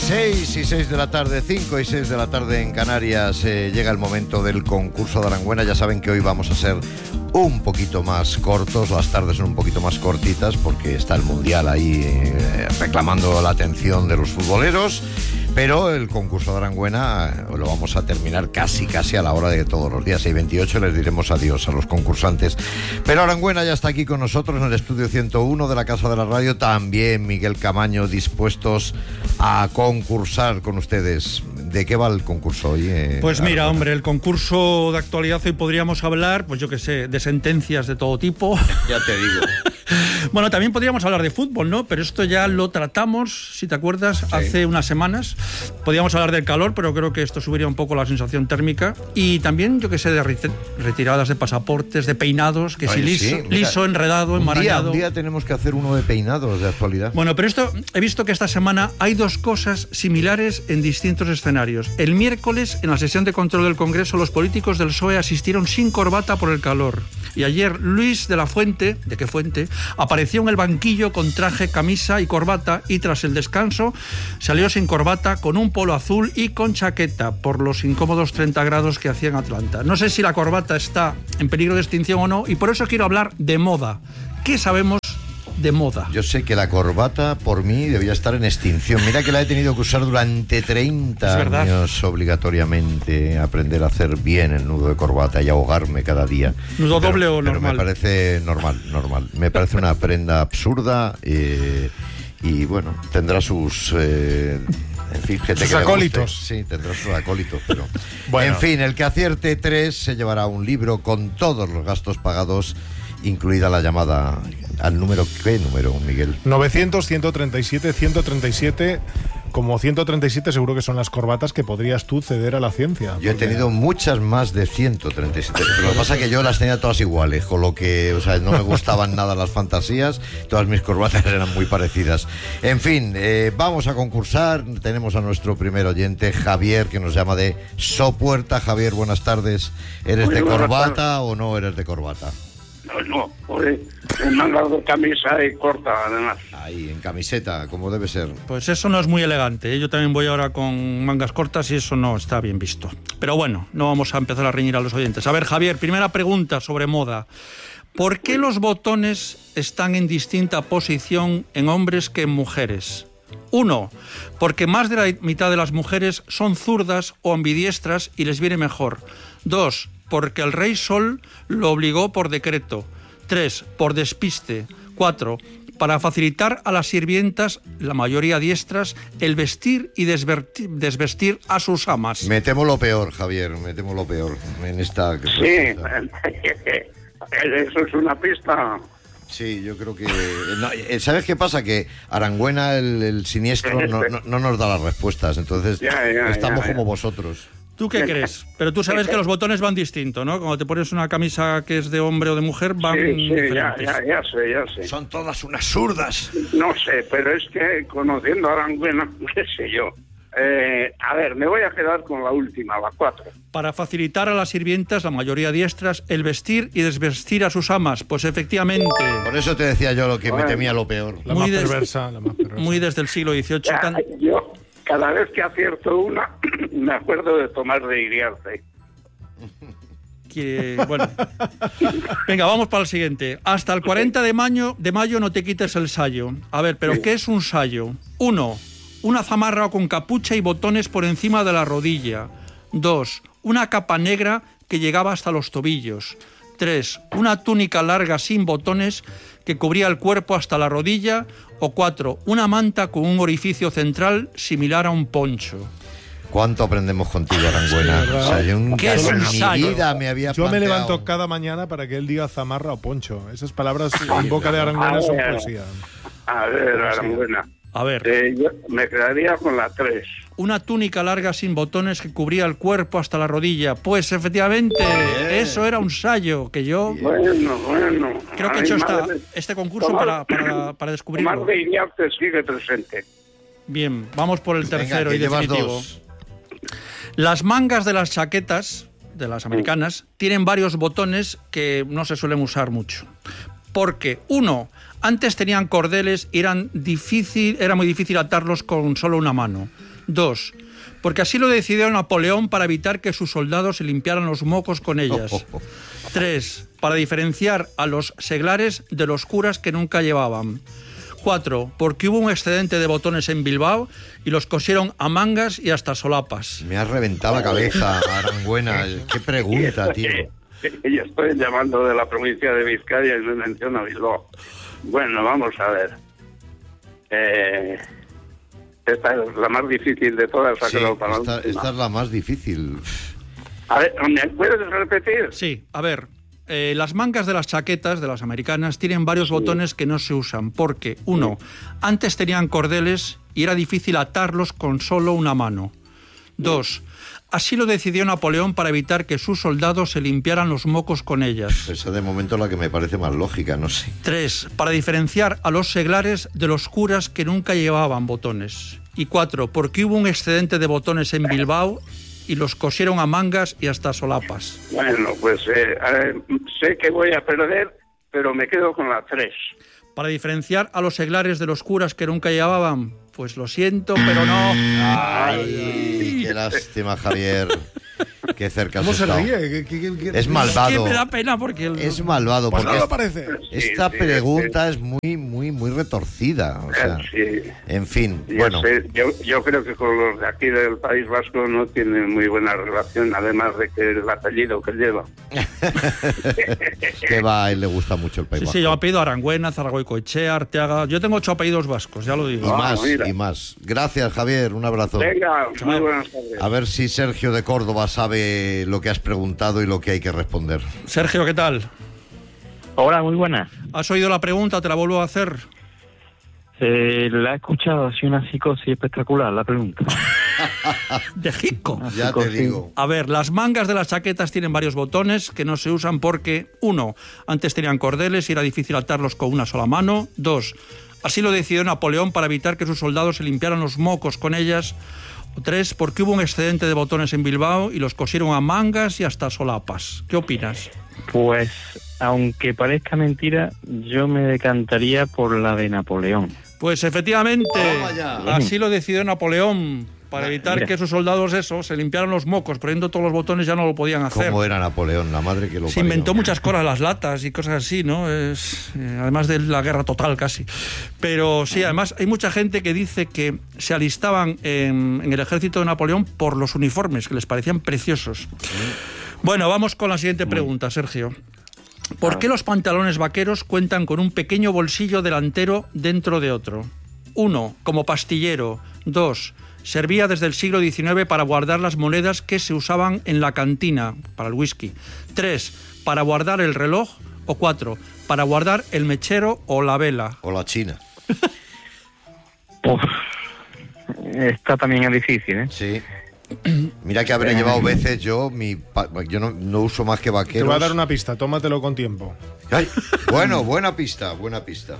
6 y 6 de la tarde, 5 y 6 de la tarde en Canarias, llega el momento del concurso de Arangüena. Ya saben que hoy vamos a ser un poquito más cortos, las tardes son un poquito más cortitas porque está el Mundial ahí reclamando la atención de los futboleros. Pero el concurso de Arangüena lo vamos a terminar casi a la hora de todos los días. 6:28 les diremos adiós a los concursantes. Pero Arangüena ya está aquí con nosotros en el estudio 101 de la Casa de la Radio. También Miguel Camaño, dispuestos a concursar con ustedes. ¿De qué va el concurso hoy? Pues mira, hombre, el concurso de actualidad hoy podríamos hablar, pues yo qué sé, de sentencias de todo tipo. Ya te digo. Bueno, también podríamos hablar de fútbol, ¿no? Pero esto ya lo tratamos, si te acuerdas, sí, hace unas semanas. Podríamos hablar del calor, pero creo que esto subiría un poco la sensación térmica. Y también, yo qué sé, de retiradas de pasaportes, de peinados, que si liso, sí, liso, enredado, enmarañado. Un día tenemos que hacer uno de peinados de actualidad. Bueno, pero esto, he visto que esta semana hay dos cosas similares en distintos escenarios. El miércoles, en la sesión de control del Congreso, los políticos del PSOE asistieron sin corbata por el calor. Y ayer Luis de la Fuente, ¿de qué fuente?, apareció en el banquillo con traje, camisa y corbata, y tras el descanso salió sin corbata, con un polo azul y con chaqueta, por los incómodos 30 grados que hacía en Atlanta. No sé si la corbata está en peligro de extinción o no, y por eso quiero hablar de moda. ¿Qué sabemos de moda? Yo sé que la corbata, por mí, debía estar en extinción. Mira que la he tenido que usar durante 30 años obligatoriamente, aprender a hacer bien el nudo de corbata y ahogarme cada día. ¿Nudo doble o normal? Pero me parece normal. Me parece una prenda absurda y bueno, tendrá sus... en fin, gente sus acólitos. Sí, tendrá sus acólitos, pero... Bueno. En fin, el que acierte 3 se llevará un libro con todos los gastos pagados, incluida la llamada al número. ¿Qué número, Miguel? 900-137-137. Como 137 seguro que son las corbatas que podrías tú ceder a la ciencia. Yo he tenido muchas más de 137, pero lo que pasa es que yo las tenía todas iguales, con lo que, o sea, no me gustaban nada las fantasías, todas mis corbatas eran muy parecidas. En fin, vamos a concursar, tenemos a nuestro primer oyente, Javier, que nos llama de Sopuerta. Javier, buenas tardes. ¿Eres de corbata o no eres de corbata? No, en mangas de camisa y corta, además. Ahí, en camiseta, como debe ser. Pues eso no es muy elegante, ¿eh? Yo también voy ahora con mangas cortas y eso no está bien visto. Pero bueno, no vamos a empezar a reñir a los oyentes. A ver, Javier, primera pregunta sobre moda. ¿Por qué los botones están en distinta posición en hombres que en mujeres? 1. Porque más de la mitad de las mujeres son zurdas o ambidiestras y les viene mejor. 2. Porque el rey Sol lo obligó por decreto. 3. Por despiste. 4. Para facilitar a las sirvientas, la mayoría diestras, el vestir y desvestir a sus amas. Me temo lo peor, Javier, me temo lo peor en esta... Sí, eso es una pista. Sí, yo creo que... No, ¿sabes qué pasa? Que Arangüena, el siniestro, no nos da las respuestas, entonces estamos como vosotros. ¿Tú qué crees? Pero tú sabes que los botones van distintos, ¿no? Cuando te pones una camisa que es de hombre o de mujer, van diferentes. Ya sé. Son todas unas zurdas. No sé, pero es que conociendo a Arangüena, qué sé yo. A ver, me voy a quedar con la última, la 4. Para facilitar a las sirvientas, la mayoría diestras, el vestir y desvestir a sus amas. Pues efectivamente... Por eso te decía yo lo que me temía lo peor. La más perversa. Muy desde el siglo XVIII. Yo, cada vez que acierto una, me acuerdo de Tomás de Iriarte. Bueno. Venga, vamos para el siguiente. Hasta el 40 de mayo no te quites el sayo. A ver, ¿pero qué es un sayo? 1. Una zamarra con capucha y botones por encima de la rodilla. 2. Una capa negra que llegaba hasta los tobillos. 3. Una túnica larga sin botones que cubría el cuerpo hasta la rodilla. O 4. Una manta con un orificio central similar a un poncho. ¿Cuánto aprendemos contigo, Arangüena? Sí, o sea, yo nunca en mi vida me había planteado... Yo me levanto cada mañana para que él diga zamarra o poncho. Esas palabras en boca de Arangüena son poesía. A ver, Arangüena. A ver. Yo me quedaría con la 3. Una túnica larga sin botones que cubría el cuerpo hasta la rodilla. Pues efectivamente, eso era un sayo que yo... Bueno. Creo que he hecho este concurso para descubrirlo. Tomás de Iriarte sigue presente. Bien, vamos por el tercero. Venga, y definitivo. 2. Las mangas de las chaquetas, de las americanas, tienen varios botones que no se suelen usar mucho. Porque, 1, antes tenían cordeles y era muy difícil atarlos con solo una mano. 2. Porque así lo decidió Napoleón para evitar que sus soldados se limpiaran los mocos con ellas. 3. Para diferenciar a los seglares de los curas que nunca llevaban. 4. Porque hubo un excedente de botones en Bilbao y los cosieron a mangas y hasta solapas. Me has reventado la cabeza, Arangüena. Qué pregunta, tío. Yo estoy llamando de la provincia de Vizcaya y me menciona Bilbao. Bueno, vamos a ver. Esta es la más difícil de todas. Sí, esta es la más difícil. A ver, ¿me puedes repetir? Sí, a ver. Las mangas de las chaquetas, de las americanas, tienen varios botones que no se usan porque, 1, antes tenían cordeles y era difícil atarlos con solo una mano. 2, así lo decidió Napoleón para evitar que sus soldados se limpiaran los mocos con ellas. Esa de momento es la que me parece más lógica, no sé. 3, para diferenciar a los seglares de los curas que nunca llevaban botones. Y 4, porque hubo un excedente de botones en Bilbao y los cosieron a mangas y hasta solapas. Bueno, pues sé que voy a perder, pero me quedo con la 3. Para diferenciar a los seglares de los curas que nunca llevaban, pues lo siento, pero no. Ay, qué lástima, Javier. Qué cerca has ¿Cómo se estado. ríe? Es malvado. Que me da pena porque... Es malvado Pues porque no lo parece. esta pregunta es muy retorcida. O sea, Sí. en fin, Yo bueno. sé, yo creo que con los de aquí del País Vasco no tienen muy buena relación, además de que el apellido que lleva. Que va, a él le gusta mucho el País Sí, Vasco. sí, yo apellido Arangüena, Zaragoicoechea, Arteaga... Yo tengo 8 apellidos vascos, ya lo Y digo. más, mira. y más. Gracias, Javier. Un abrazo. Venga, muy buenas tardes. A ver si Sergio de Córdoba sabe lo que has preguntado y lo que hay que responder. Sergio, ¿qué tal? Hola, muy buena. ¿Has oído la pregunta? ¿Te la vuelvo a hacer? La he escuchado, ha sido una psicosis espectacular la pregunta. De Jico. Ya te digo. A ver, las mangas de las chaquetas tienen varios botones que no se usan porque, 1, antes tenían cordeles y era difícil atarlos con una sola mano. 2, así lo decidió Napoleón para evitar que sus soldados se limpiaran los mocos con ellas. 3, porque hubo un excedente de botones en Bilbao y los cosieron a mangas y hasta solapas. ¿Qué opinas? Pues, aunque parezca mentira, yo me decantaría por la de Napoleón. Pues efectivamente, Toma ya. así lo decidió Napoleón para evitar Mira. que sus soldados se limpiaran los mocos, poniendo todos los botones ya no lo podían hacer. ¿Cómo era Napoleón? La madre que lo Se parió. inventó muchas cosas, las latas y cosas así, ¿no? Además de la guerra total casi. Pero sí, además hay mucha gente que dice que se alistaban en el ejército de Napoleón por los uniformes, que les parecían preciosos. Bueno, vamos con la siguiente pregunta, Sergio. ¿Por qué los pantalones vaqueros cuentan con un pequeño bolsillo delantero dentro de otro? 1, como pastillero. 2, servía desde el siglo XIX para guardar las monedas que se usaban en la cantina, para el whisky. 3, para guardar el reloj. O 4, para guardar el mechero o la vela. O la China. Uf, esta también es difícil, ¿eh? Sí. Mira que habré llevado veces yo, yo no uso más que Te vaqueros. voy a dar una pista, tómatelo con tiempo. Ay, bueno, buena pista, buena pista.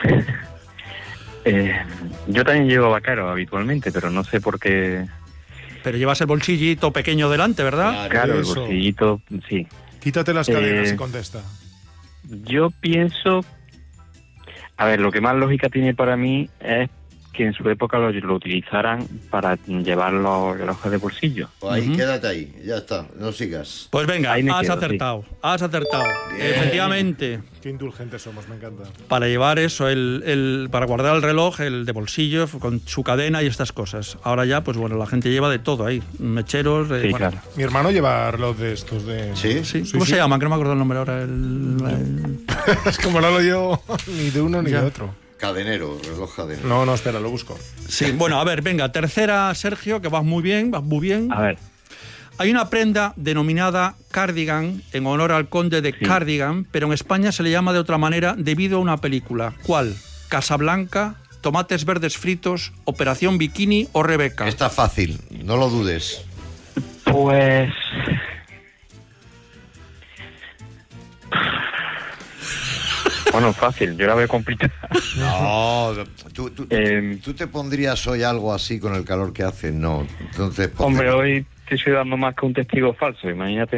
Yo también llevo vaquero habitualmente, pero no sé por qué. Pero llevas el bolsillito pequeño delante, ¿verdad? Claro, el eso. bolsillito, sí. Quítate las cadenas y contesta. Yo pienso... A ver, lo que más lógica tiene para mí es que en su época lo utilizaran para llevar los relojes de bolsillo. Pues ahí, quédate ahí, ya está, no sigas. Pues venga, Ahí me has quedo, acertado, has acertado. Bien. Efectivamente. Qué indulgentes somos, me encanta. Para llevar eso, para guardar el reloj, el de bolsillo, con su cadena y estas cosas. Ahora ya, pues bueno, la gente lleva de todo ahí. Mecheros, Sí, bueno. claro. Mi hermano lleva reloj de estos de... ¿Sí? Sí. ¿Cómo se llama? Que no me acuerdo el nombre ahora. Es como no lo llevo ni de uno ni Ya. de otro. Cadenero, reloj cadenero. No, espera, lo busco. Sí, bueno, a ver, venga, tercera, Sergio, que vas muy bien, vas muy bien. A ver, Hay una prenda denominada cardigan en honor al conde de Cardigan, pero en España se le llama de otra manera debido a una película. ¿Cuál? ¿Casablanca, Tomates verdes fritos, Operación Bikini o Rebeca? Está fácil, no lo dudes. pues... Bueno, fácil, yo la veo complicada. No, tú Eh, te pondrías hoy algo así con el calor que hace, no. Entonces, Hombre, hoy te estoy dando más que un testigo falso, imagínate.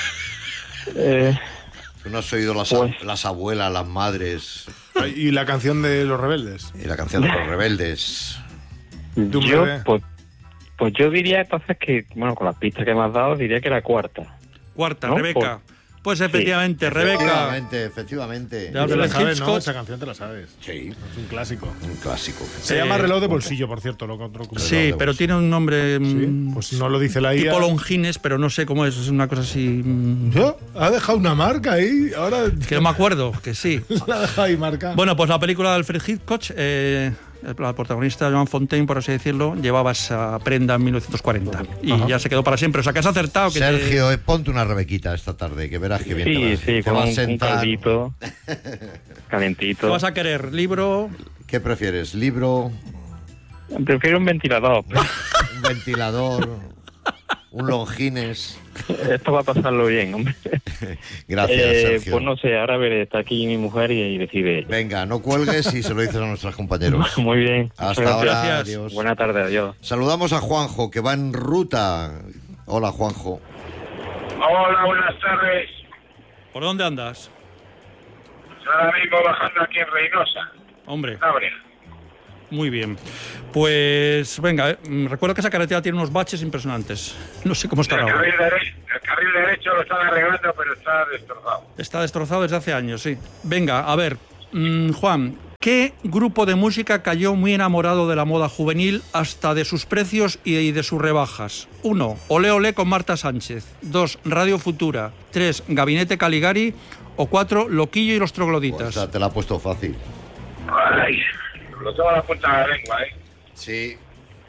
Tú no has oído pues- las abuelas, las madres Y la canción de Los Rebeldes. y la canción de los rebeldes. De un Yo, bebé. pues, Pues yo diría entonces que, bueno, con las pistas que me has dado, diría que la cuarta. Cuarta, ¿No? Rebeca. Pues efectivamente, Rebeca. Efectivamente. Ya, Te la Alfred sabes, ¿no? Hitchcock. Esa canción te la sabes. Sí, Es un clásico. un clásico. Se llama Reloj de Bolsillo, por cierto, lo otro. Sí, pero tiene un nombre Sí, pues no lo dice la IA. tipo Longines, pero no sé cómo es una cosa así... ¿Yo? Ha dejado una marca ahí, ahora que no me acuerdo, que sí. la ha dejado ahí marca. Bueno, pues la película de Alfred Hitchcock, la protagonista, Joan Fontaine, por así decirlo, llevaba esa prenda en 1940 y ya se quedó para siempre. O sea, que has acertado. Que Sergio, ponte una rebequita esta tarde, que verás que bien Sí, te con va a un sentar. caldito calentito. ¿Qué vas a querer? ¿Libro? ¿Qué prefieres? ¿Libro? Prefiero un ventilador. ¿Un ventilador? ¿Un Longines? Esto va a pasarlo bien, hombre. Gracias, Sergio. Pues no sé, ahora veré, está aquí mi mujer y decide ella. Venga, no cuelgues y se lo dices a nuestros compañeros. Muy bien. Hasta Muchas ahora, gracias. adiós. Buena tarde, adiós. Saludamos a Juanjo, que va en ruta. Hola, Juanjo. Hola, buenas tardes. ¿Por dónde andas? Ahora mismo bajando aquí en Reynosa, Hombre, Cantabria. muy bien. Pues venga, recuerdo que esa carretera tiene unos baches impresionantes. No sé cómo está El ahora. carril derecho lo están arreglando, pero está destrozado. Está destrozado desde hace años, sí. Venga, a ver, Juan, ¿qué grupo de música cayó muy enamorado de la moda juvenil hasta de sus precios y de sus rebajas? 1. Olé Olé con Marta Sánchez. 2. Radio Futura. 3. Gabinete Caligari. O 4. Loquillo y los trogloditas. Pues, te la ha puesto fácil. Ay, lo tengo a la punta de la lengua, ¿eh? Sí.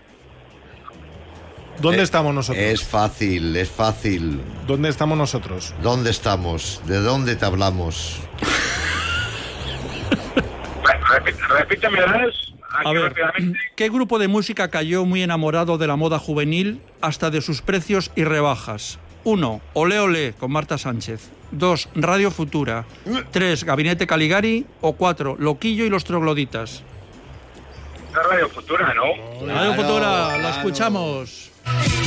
¿Dónde estamos nosotros? Es fácil, es fácil. ¿Dónde estamos nosotros? ¿Dónde estamos? ¿De dónde te hablamos? Repítemelas A aquí ver, rápidamente. ¿qué grupo de música cayó muy enamorado de la moda juvenil hasta de sus precios y rebajas? 1. Olé Olé con Marta Sánchez. 2. Radio Futura. 3. Gabinete Caligari. O 4. Loquillo y los trogloditas. La Radio Futura, ¿no? Radio Futura, la claro. escuchamos.